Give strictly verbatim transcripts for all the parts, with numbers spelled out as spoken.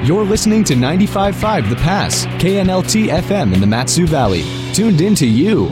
You're listening to ninety-five point five The Pass, K N L T F M in the Mat-Su Valley. Tuned in to you.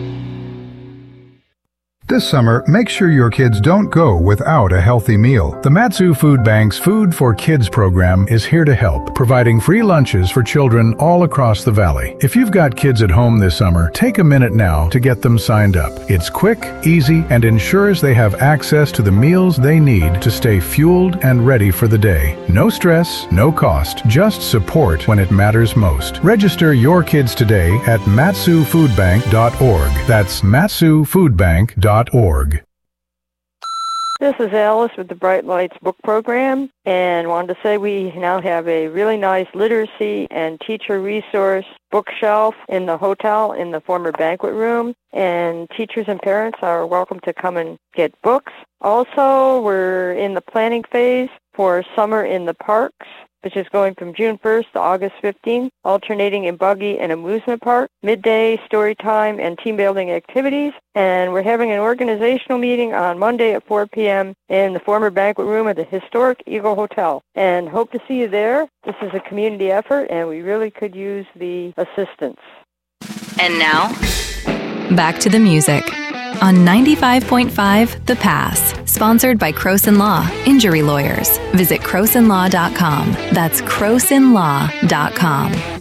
This summer, make sure your kids don't go without a healthy meal. The Mat-Su Food Bank's Food for Kids program is here to help, providing free lunches for children all across the valley. If you've got kids at home this summer, take a minute now to get them signed up. It's quick, easy, and ensures they have access to the meals they need to stay fueled and ready for the day. No stress, no cost, just support when it matters most. Register your kids today at matsu food bank dot org. That's matsu food bank dot org. Org. This is Alice with the Bright Lights Book Program, and wanted to say we now have a really nice literacy and teacher resource bookshelf in the hotel in the former banquet room, and teachers and parents are welcome to come and get books. Also, we're in the planning phase for Summer in the Parks, which is going from June first to August fifteenth, alternating in buggy and amusement park, midday story time and team building activities. And we're having an organizational meeting on Monday at four p.m. in the former banquet room of the historic Eagle Hotel. And hope to see you there. This is a community effort, and we really could use the assistance. And now, back to the music on ninety-five point five The Pass, sponsored by Croson Law, Injury Lawyers. Visit croson law dot com. That's croson law dot com.